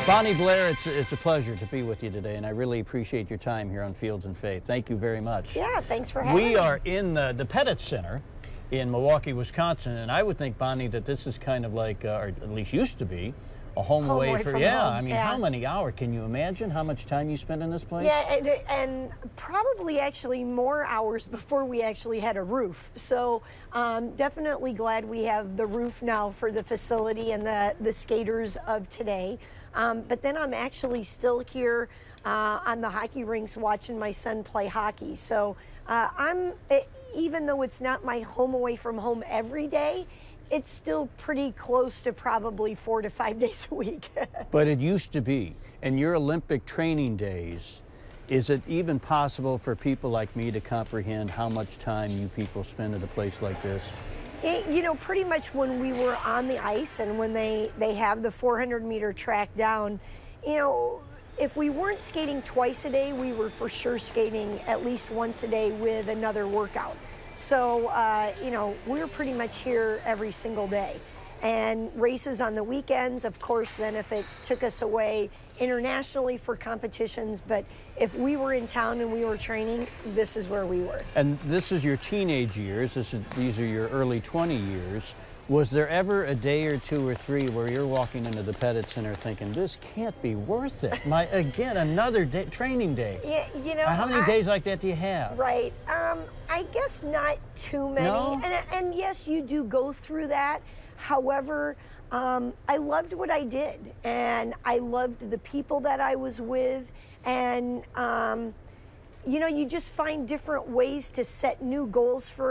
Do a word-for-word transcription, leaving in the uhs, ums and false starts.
Bonnie Blair, it's, it's a pleasure to be with you today, and I really appreciate your time here on Fields and Faith. Thank you very much. Yeah, thanks for having me. We are in the, the Pettit Center in Milwaukee, Wisconsin, and I would think, Bonnie, that this is kind of like, uh, or at least used to be, a home, home away, away for, from yeah, home. I mean, yeah. how many hours? Can you imagine how much time you spend in this place? Yeah, and, and probably actually more hours before we actually had a roof. So um, definitely glad we have the roof now for the facility and the, the skaters of today. Um, but then I'm actually still here uh, on the hockey rinks watching my son play hockey. So uh, I'm, even though it's not my home away from home every day, it's still pretty close to probably four to five days a week. But it used to be. In your Olympic training days, is it even possible for people like me to comprehend how much time you people spend at a place like this? It, you know, pretty much when we were on the ice and when they, they have the four hundred meter track down, you know, if we weren't skating twice a day, we were for sure skating at least once a day with another workout. So, uh, you know, we're pretty much here every single day. And races on the weekends, of course, then if it took us away internationally for competitions, but if we were in town and we were training, this is where we were. And this is your teenage years, this is, these are your early twenty years. Was there ever a day or two or three where you're walking into the Pettit Center thinking, this can't be worth it? My, again, another day, training day. Yeah, you know. How many I, days like that do you have? Right. Um, I guess not too many. No? And, and yes, you do go through that. However, um, I loved what I did, and I loved the people that I was with, and um, you know, you just find different ways to set new goals for